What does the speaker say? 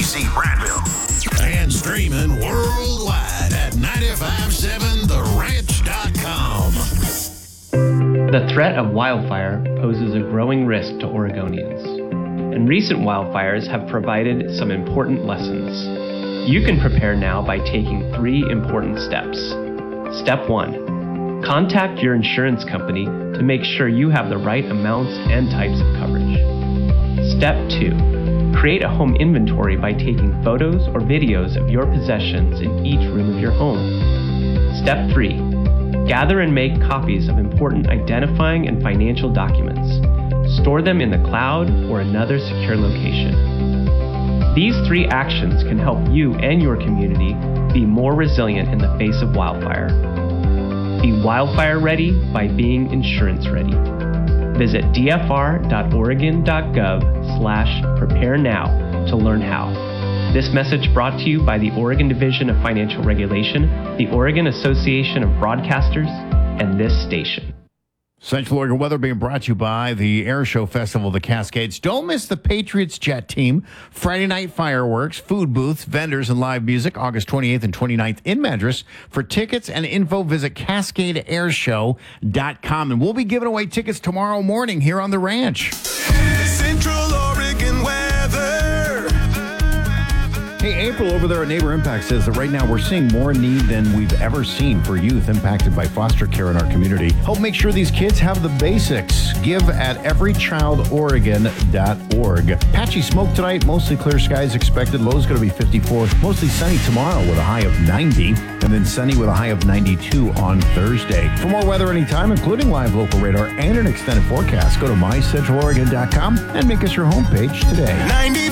KC Prattville. And streaming worldwide at 957theranch.com. The threat of wildfire poses a growing risk to Oregonians, and recent wildfires have provided some important lessons. You can prepare now by taking 3 important steps. Step 1. Contact your insurance company to make sure you have the right amounts and types of coverage. Step 2. Create a home inventory by taking photos or videos of your possessions in each room of your home. Step 3. Gather and make copies of important identifying and financial documents. Store them in the cloud or another secure location. These 3 actions can help you and your community be more resilient in the face of wildfire. Be wildfire ready by being insurance ready. Visit dfr.oregon.gov/prepare now to learn how. This message brought to you by the Oregon Division of Financial Regulation, the Oregon Association of Broadcasters, and this station. Central Oregon weather being brought to you by the Air Show Festival of the Cascades. Don't miss the Patriots Jet Team, Friday night fireworks, food booths, vendors, and live music, August 28th and 29th in Madras. For tickets and info, visit CascadeAirShow.com. And we'll be giving away tickets tomorrow morning here on the ranch. Central Oregon weather. Hey, April over there at Neighbor Impact says that right now we're seeing more need than we've ever seen for youth impacted by foster care in our community. Help make sure these kids have the basics. Give at everychildoregon.org. Patchy smoke tonight, mostly clear skies expected. Low's going to be 54. Mostly sunny tomorrow with a high of 90. And then sunny with a high of 92 on Thursday. For more weather anytime, including live local radar and an extended forecast, go to mycentraloregon.com and make us your homepage today. 90